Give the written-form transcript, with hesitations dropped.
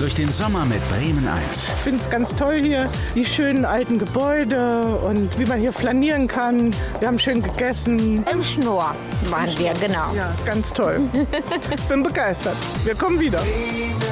durch den Sommer mit Bremen 1. Ich finde es ganz toll hier, die schönen alten Gebäude und wie man hier flanieren kann. Wir haben schön gegessen. Im Schnur waren wir, genau. Ja, ganz toll. Ich bin begeistert. Wir kommen wieder.